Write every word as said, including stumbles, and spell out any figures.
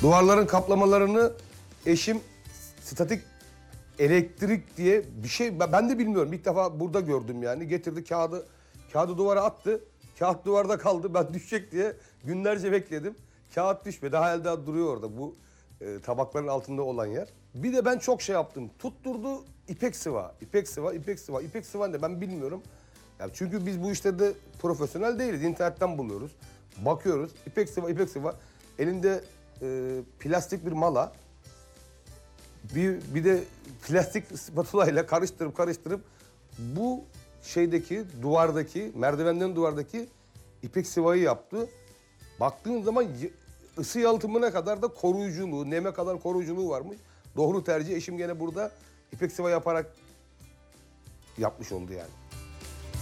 Duvarların kaplamalarını eşim statik elektrik diye bir şey, ben de bilmiyorum. İlk defa burada gördüm yani. Getirdi kağıdı, kağıdı duvara attı. Kağıt duvarda kaldı. Ben düşecek diye günlerce bekledim. Kağıt düşmedi. Hala daha duruyor orada bu e, tabakların altında olan yer. Bir de ben çok şey yaptım. Tutturdu ipek sıva, ipek sıva, ipek sıva. İpek sıva ne ben bilmiyorum. Yani çünkü biz bu işte de profesyonel değiliz. İnternetten buluyoruz. Bakıyoruz. İpek sıva, ipek sıva. Elinde e, plastik bir mala. Bir, bir de plastik spatulayla karıştırıp karıştırıp bu şeydeki duvardaki, merdivenlerin duvardaki ipek sıvayı yaptı. Baktığın zaman ısı yalıtımına kadar da koruyuculuğu, neme kadar koruyuculuğu varmış. Doğru tercih. Eşim gene burada ipek sıva yaparak yapmış oldu yani.